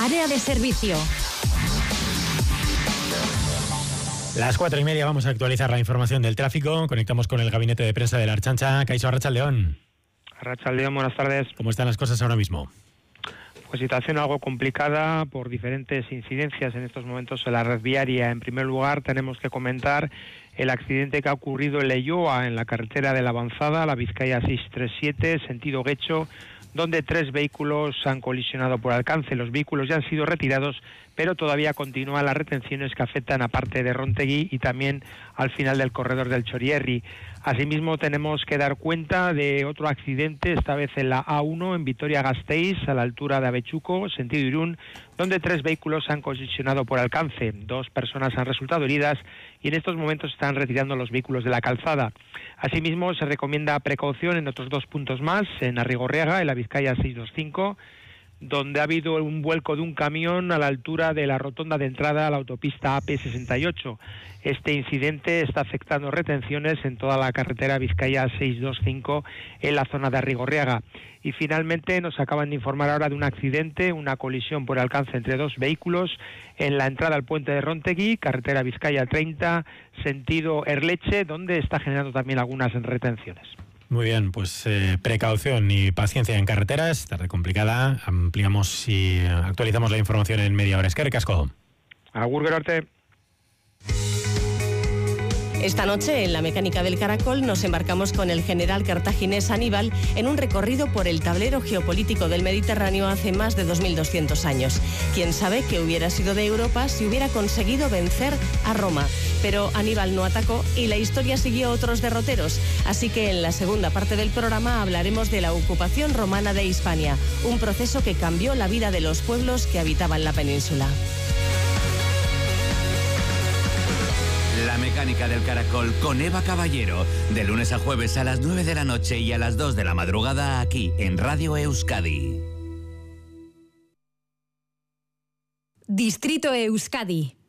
Área de servicio. Las 4:30 vamos a actualizar la información del tráfico. Conectamos con el gabinete de prensa de la Ertzaintza. Kaixo, Arratsaldeon. Arratsaldeon, buenas tardes. ¿Cómo están las cosas ahora mismo? Pues situación algo complicada por diferentes incidencias en estos momentos en la red viaria. En primer lugar, tenemos que comentar el accidente que ha ocurrido en Leioa, en la carretera de la Avanzada, la Vizcaya 637, sentido Guecho, donde 3 vehículos han colisionado por alcance. Los vehículos ya han sido retirados, pero todavía continúan las retenciones que afectan a parte de Rontegui y también al final del corredor del Chorierri. Asimismo, tenemos que dar cuenta de otro accidente, esta vez en la A1, en Vitoria-Gasteiz, a la altura de Avechuco, sentido Irún, donde 3 vehículos han colisionado por alcance. 2 personas han resultado heridas y en estos momentos están retirando los vehículos de la calzada. Asimismo, se recomienda precaución en otros 2 puntos más, en Arrigorriaga, en la Vizcaya 625, donde ha habido un vuelco de un camión a la altura de la rotonda de entrada a la autopista AP68. Este incidente está afectando retenciones en toda la carretera Vizcaya 625 en la zona de Arrigorriaga. Y finalmente nos acaban de informar ahora de un accidente, una colisión por alcance entre 2 vehículos en la entrada al puente de Rontegui, carretera Vizcaya 30, sentido Erleche, donde está generando también algunas retenciones. Muy bien, pues precaución y paciencia en carreteras, tarde complicada. Ampliamos y actualizamos la información en media hora. Eskerrik asko. Agur, gero arte. Esta noche, en la Mecánica del Caracol, nos embarcamos con el general cartaginés Aníbal en un recorrido por el tablero geopolítico del Mediterráneo hace más de 2200 años. Quién sabe qué hubiera sido de Europa si hubiera conseguido vencer a Roma. Pero Aníbal no atacó y la historia siguió otros derroteros. Así que en la segunda parte del programa hablaremos de la ocupación romana de Hispania, un proceso que cambió la vida de los pueblos que habitaban la península. La Mecánica del Caracol con Eva Caballero, de lunes a jueves a las 9 de la noche y a las 2 de la madrugada aquí en Radio Euskadi. Distrito Euskadi.